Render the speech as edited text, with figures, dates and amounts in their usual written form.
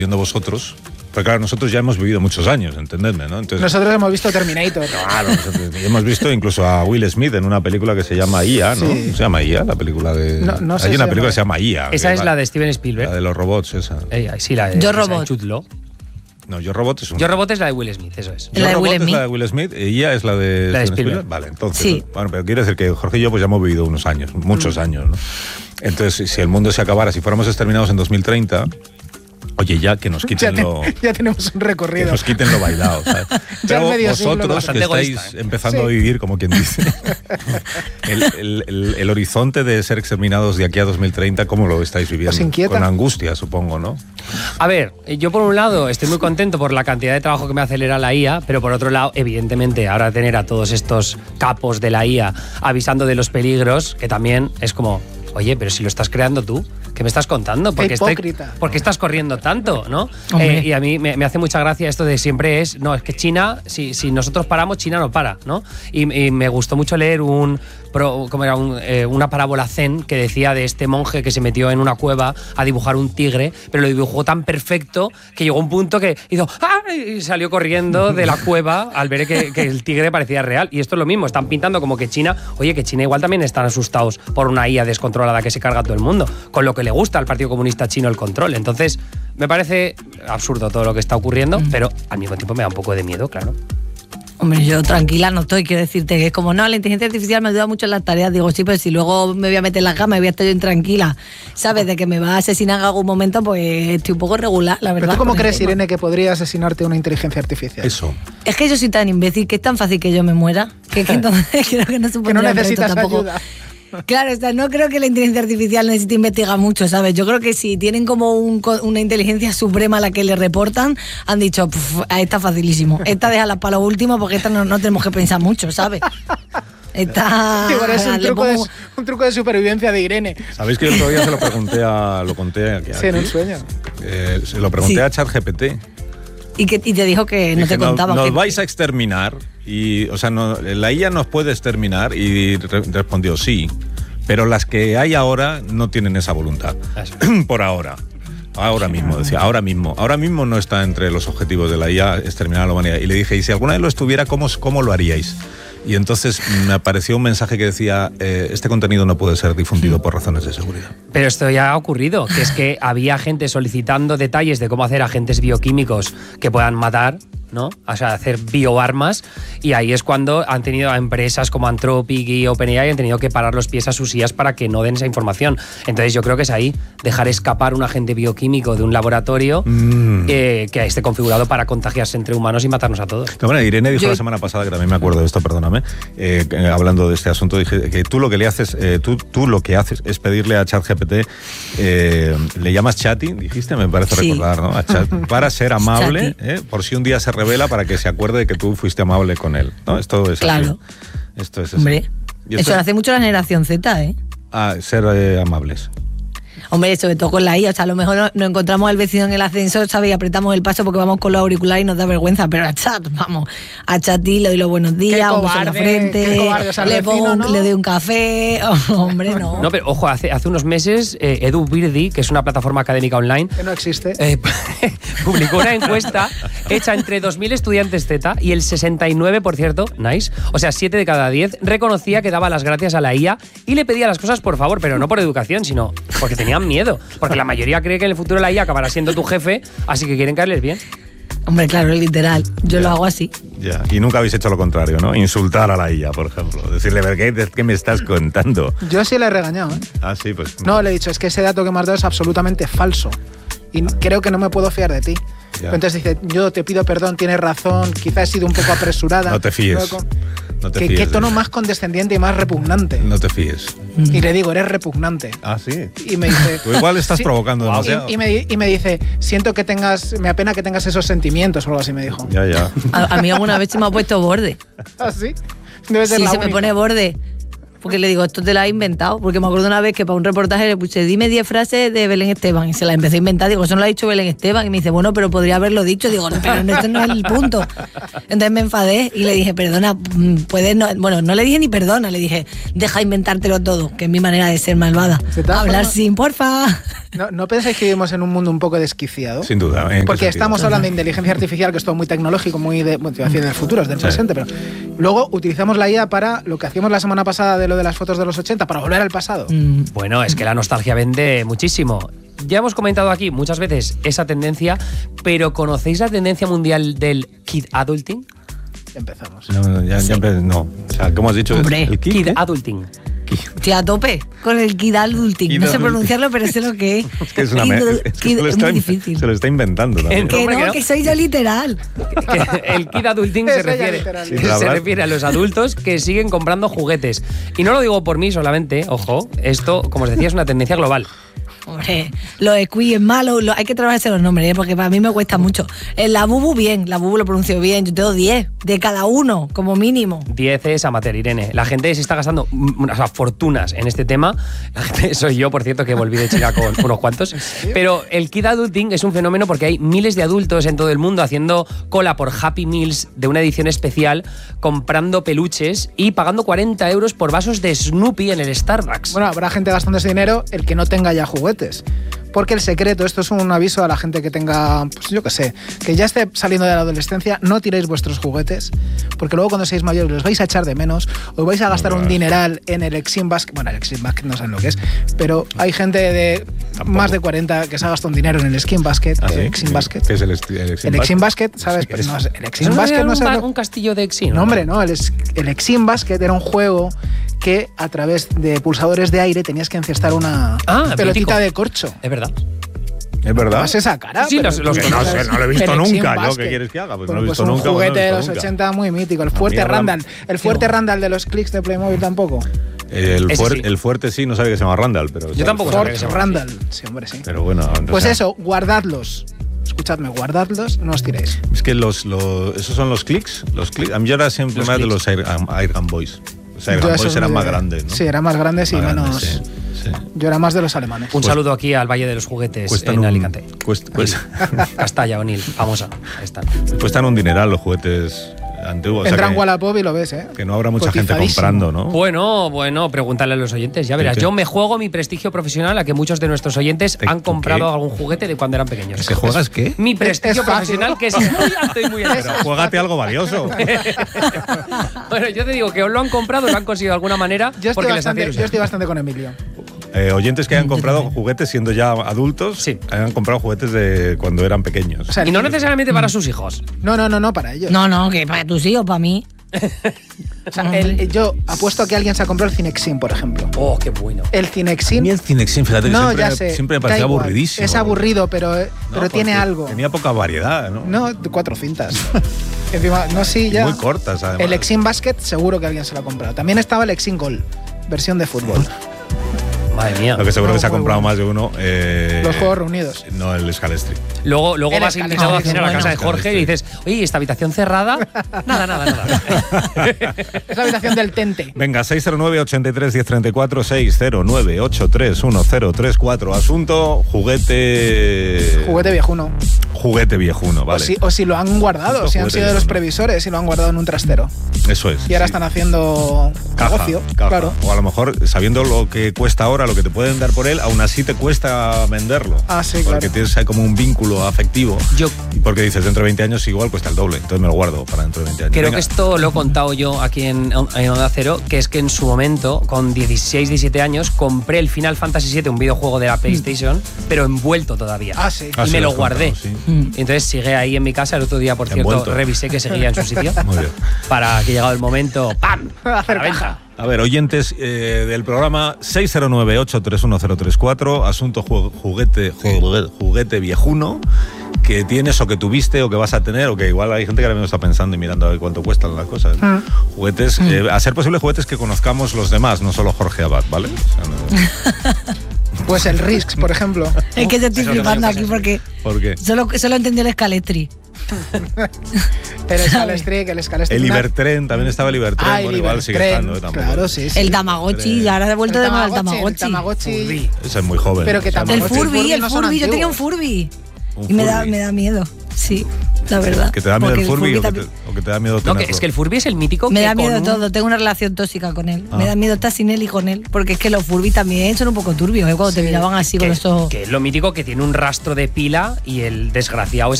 viendo vosotros. Pero claro, nosotros ya hemos vivido muchos años, entendedme, ¿no? Entonces, nosotros hemos visto Terminator. Claro, hemos visto incluso a Will Smith en una película que se llama IA, ¿no? Sí. ¿Se llama IA la película de...? No sé Hay si una se película llama. que se llama IA. Esa es la de Steven Spielberg. La de los robots, esa. Sí, la de Yo, esa de Robot. Jude Law. No, Yo Robot es una. Yo Robot es la de Will Smith, eso es. La de Robot Will es Smith. la de Will Smith y IA es la de La de Steven Spielberg. Vale, entonces. Sí. Bueno, pero quiere decir que Jorge y yo pues ya hemos vivido unos años, muchos años, ¿no? Entonces, si el mundo se acabara, si fuéramos exterminados en 2030... Oye, ya que nos quiten Ya tenemos un que recorrido. nos quiten lo bailado, ¿sabes? Ya Pero el medio siglo, vosotros que bastante estáis egoísta, empezando Sí. a vivir, como quien dice, el horizonte de ser exterminados de aquí a 2030, ¿cómo lo estáis viviendo? Os inquieta. Con angustia, supongo, ¿no? A ver, yo por un lado estoy muy contento por la cantidad de trabajo que me acelera la IA, pero por otro lado, evidentemente, ahora tener a todos estos capos de la IA avisando de los peligros, que también es como, oye, pero si lo estás creando tú, ¿qué me estás contando? Qué hipócrita. ¿Por qué estás corriendo tanto, no? Hombre. Y a mí me hace mucha gracia esto de siempre es que China, si nosotros paramos, China no para, ¿no? Y me gustó mucho leer una parábola zen que decía de este monje que se metió en una cueva a dibujar un tigre, pero lo dibujó tan perfecto que llegó un punto que hizo ¡ah! Y salió corriendo de la cueva al ver que el tigre parecía real. Y esto es lo mismo, están pintando como que China igual también están asustados por una IA descontrolada que se carga a todo el mundo, con lo que le gusta al Partido Comunista Chino el control. Entonces, me parece absurdo todo lo que está ocurriendo, pero al mismo tiempo me da un poco de miedo, claro. Hombre, yo tranquila no estoy, quiero decirte que es como, no, la inteligencia artificial me ayuda mucho en las tareas. Digo, sí, pero si luego me voy a meter en la cama y voy a estar yo intranquila, ¿sabes? De que me va a asesinar en algún momento, pues estoy un poco regular, la verdad. ¿Pero tú cómo con el crees, tema. Irene, que podría asesinarte una inteligencia artificial? Eso. Es que yo soy tan imbécil que es tan fácil que yo me muera, que entonces creo que no Que supondría no un reto necesitas tampoco. ayuda. Claro, o sea, no creo que la inteligencia artificial necesite investigar mucho, ¿sabes? Yo creo que si tienen como una inteligencia suprema a la que le reportan, han dicho, esta facilísimo, esta déjala para lo último porque esta no tenemos que pensar mucho, ¿sabes? Esta... Sí, bueno, es un le truco, pongo- un truco de supervivencia de Irene. ¿Sabéis que yo todavía se lo conté aquí? Sí, en un sueño. Se lo pregunté Sí. a ChatGPT. y te dijo que no Dije, te contaban. Nos que- vais a exterminar y, o sea, la IA nos puede exterminar y respondió sí, pero las que hay ahora no tienen esa voluntad. Por ahora. Ahora mismo, decía, ahora mismo no está entre los objetivos de la IA exterminar a la humanidad. Y le dije, y si alguna vez lo estuviera, ¿cómo lo haríais? Y entonces me apareció un mensaje que decía, este contenido no puede ser difundido por razones de seguridad. Pero esto ya ha ocurrido, que es que había gente solicitando detalles de cómo hacer agentes bioquímicos que puedan matar, ¿no? O sea, hacer bioarmas, y ahí es cuando han tenido a empresas como Anthropic y OpenAI han tenido que parar los pies a sus IAs para que no den esa información. Entonces yo creo que es ahí, dejar escapar un agente bioquímico de un laboratorio que esté configurado para contagiarse entre humanos y matarnos a todos. No, bueno, Irene dijo Yo- la semana pasada, que también me acuerdo de esto, perdóname, hablando de este asunto, dije que tú lo que le haces, tú lo que haces es pedirle a ChatGPT, le llamas Chatty, dijiste, me parece Sí. recordar, ¿no? A Chat, para ser amable, Chatty. por si un día se revela, para que se acuerde de que tú fuiste amable con él, ¿no? Esto es Claro. así. Esto es así. Hombre, Y eso esto- lo hace mucho la generación Z, ¿eh? ser amables. Hombre, sobre todo con la IA, o sea, a lo mejor nos encontramos al vecino en el ascensor, ¿sabes? Y apretamos el paso porque vamos con los auriculares y nos da vergüenza, pero a Chat, vamos, a Chatty le doy los buenos días, un beso en la cobarde, frente, qué cobarde, o sea, le el vecino, pongo, ¿no? le doy un café, hombre, no. No, pero ojo, hace unos meses Edu Birdi, que es una plataforma académica online, Que no existe. publicó una encuesta hecha entre 2.000 estudiantes Z y el 69%, por cierto, nice, o sea, 7 de cada 10, reconocía que daba las gracias a la IA y le pedía las cosas por favor, pero no por educación, sino porque tenían miedo. Porque la mayoría cree que en el futuro la IA acabará siendo tu jefe, así que quieren caerles bien. Hombre, claro, literal, yo lo hago así. Ya. Y nunca habéis hecho lo contrario, ¿no? Insultar a la IA, por ejemplo. Decirle, ¿qué me estás contando? Yo sí le he regañado, ¿eh? Ah, sí, pues... No, le he dicho, es que ese dato que me has dado es absolutamente falso. Y creo que no me puedo fiar de ti. Ya. Entonces dice, yo te pido perdón, tienes razón, quizás he sido un poco apresurada. No te fíes. No te fíes ¿Qué de tono eso. más condescendiente y más repugnante? No te fíes. Y le digo, eres repugnante. Ah, sí. Y me dice... Tú igual estás sí, provocando demasiado. Y me dice, siento que tengas... Me apena que tengas esos sentimientos o algo así, me dijo. Ya. A mí alguna vez se me ha puesto borde. ¿Ah, sí? Debe ser Sí, la se me única. pone borde. Porque le digo, esto te lo has inventado. Porque me acuerdo una vez que para un reportaje le puse, dime 10 frases de Belén Esteban. Y se las empecé a inventar. Digo, eso no lo ha dicho Belén Esteban. Y me dice, bueno, pero podría haberlo dicho. Digo, no, pero esto no es el punto. Entonces me enfadé y le dije, perdona, puedes no. Bueno, no le dije ni perdona, le dije, deja inventártelo todo, que es mi manera de ser malvada. Hablar sin, porfa. ¿No pensáis que vivimos en un mundo un poco desquiciado? Sin duda. Porque estamos hablando de inteligencia artificial, que es todo muy tecnológico, muy del futuro, es del presente, pero luego utilizamos la IA para lo que hacíamos la semana pasada de lo de las fotos de los 80, para volver al pasado. Bueno, es que la nostalgia vende muchísimo. Ya hemos comentado aquí muchas veces esa tendencia, pero ¿conocéis la tendencia mundial del kid adulting? Empezamos. No. O sea, ¿cómo has dicho? Hombre, ¿El Kid adulting. Estoy a tope con el kid adulting. No sé pronunciarlo, pero sé lo que es. Es que es una es muy difícil. Se lo está inventando también. Que no, que soy yo literal. El kid adulting se refiere a los adultos que siguen comprando juguetes. Y no lo digo por mí solamente, ojo, esto, como os decía, es una tendencia global. Hombre, los squeeze es malo, hay que trabajarse los nombres, porque para mí me cuesta mucho. La bubu bien, la bubu lo pronuncio bien, yo tengo 10 de cada uno, como mínimo. 10 es amateur, Irene. La gente se está gastando fortunas en este tema. La gente, soy yo, por cierto, que volví de China con unos cuantos. Pero el kid adulting es un fenómeno porque hay miles de adultos en todo el mundo haciendo cola por Happy Meals de una edición especial, comprando peluches y pagando 40 euros por vasos de Snoopy en el Starbucks. Bueno, habrá gente gastando ese dinero, el que no tenga ya juguetes. Porque el secreto, esto es un aviso a la gente que tenga, pues yo qué sé, que ya esté saliendo de la adolescencia, no tiréis vuestros juguetes, porque luego cuando seáis mayores los vais a echar de menos, os vais a gastar un dineral en el Exim Basket. Bueno, el Exim Basket no saben lo que es, pero hay gente de más de 40 que se ha gastado un dinero en el Exim Basket. ¿Ah, sí? Exim Basket. ¿Qué es el Exim Basket, ¿sabes? Pero no, el Exim Basket no es un castillo de Exim. No, hombre, no, el Exim Basket era un juego que a través de pulsadores de aire tenías que encestar una pelotita de corcho. Es verdad. ¿Es verdad? ¿Vas esa cara? Sí, no sé, no lo he visto nunca. ¿Yo qué quieres que haga? Pues no lo he visto nunca. Un juguete de los 80 muy mítico. El fuerte Randall. El fuerte Randall de los clics de Playmobil tampoco. El fuerte sí, no sabía que se llama Randall. Pero yo tampoco sabía que se llama Randall. Sí, hombre, sí. Pero bueno. Pues eso, guardadlos. Escuchadme, guardadlos, no os tiréis. Es que esos son los clics. Yo era siempre más de los Air Gun Boys. Los Air Gun Boys eran más grandes, ¿no? Sí, eran más grandes y menos... Sí. Yo era más de los alemanes. Un saludo aquí al Valle de los Juguetes en Alicante. Castalla, O'Neill, famosa. Están. Cuestan un dineral los juguetes antiguos. Entra en Wallapop y lo ves, ¿eh? Que no habrá mucha gente comprando, ¿no? Bueno, pregúntale a los oyentes, ya verás. Yo me juego mi prestigio profesional a que muchos de nuestros oyentes han comprado algún juguete de cuando eran pequeños. ¿Qué juegas qué? Mi prestigio profesional, que es muy alto y muy alto. Pero juégate algo valioso. Bueno, yo te digo que os lo han comprado, lo han conseguido de alguna manera. Yo estoy bastante con Emilio. Oyentes que hayan comprado juguetes siendo ya adultos, sí, hayan comprado juguetes de cuando eran pequeños. O sea, y no necesariamente para sus hijos. No, para ellos. No, que para tus hijos, para mí. O sea, yo apuesto a que alguien se ha comprado el Cinexin, por ejemplo. Oh, qué bueno. El Cinexin. A mí el Cinexin, fíjate que siempre me parecía aburridísimo. Es aburrido, pero tiene algo. Tenía poca variedad, ¿no? No, 4 cintas. Encima, no, sí, ya. Muy cortas, además. El Exim Basket, seguro que alguien se lo ha comprado. También estaba el Exim Goal, versión de fútbol. Madre mía. Lo que seguro que se ha comprado más de uno. Los Juegos Reunidos. No, el Scalestri. Luego vas invitado a cenar a la casa de Jorge y dices, oye, ¿esta habitación cerrada? Nada. Es la habitación del Tente. Venga, 609-83-1034, 609-83-1034. Asunto, juguete viejuno. Juguete viejuno, vale. O si lo han guardado, si han sido de los previsores y lo han guardado en un trastero. Eso es. Y ahora están haciendo negocio. Claro. O a lo mejor, sabiendo lo que cuesta ahora, lo que te pueden dar por él, aún así te cuesta venderlo. Ah, sí, porque tienes ahí como un vínculo afectivo. Porque dices, dentro de 20 años igual cuesta el doble. Entonces me lo guardo para dentro de 20 años. Creo que esto lo he contado yo aquí en Onda Cero, que es que en su momento, con 16, 17 años, compré el Final Fantasy VII, un videojuego de la PlayStation, pero envuelto todavía. Ah, sí. Y me lo guardé. Entonces sigue ahí en mi casa. El otro día, por cierto, revisé que seguía en su sitio. Muy bien. Para que llegado el momento, ¡pam! A la venta. A ver, oyentes del programa 609-831-034, asunto juguete viejuno que tienes o que tuviste o que vas a tener, o que igual hay gente que ahora mismo está pensando y mirando a ver cuánto cuestan las cosas. Juguetes, a ser posible juguetes que conozcamos los demás, no solo Jorge Abad, ¿vale? O sea, no... Pues el Risk, por ejemplo. Es que te estoy flipando aquí porque ¿Por qué? solo entendí el Scalestri. El Scalestrick, el Scalestrick. El Ibertren, también estaba el Ibertren. Bueno, igual sigue estando. Tampoco. Claro, sí. El Tamagotchi, ahora ha vuelto de moda el Tamagotchi. El Tamagotchi. Ese es muy joven. Pero que El Furby, yo tenía un Furby. Y me da miedo, sí, la verdad. ¿Que te da miedo el Furby o que te da miedo tenerlo? No, es que el Furby es el mítico me que da miedo todo, tengo una relación tóxica con él. Me da miedo estar sin él y con él, porque es que los Furby también son un poco turbios, cuando te miraban así con esos... Que es lo mítico que tiene un rastro de pila y el desgraciado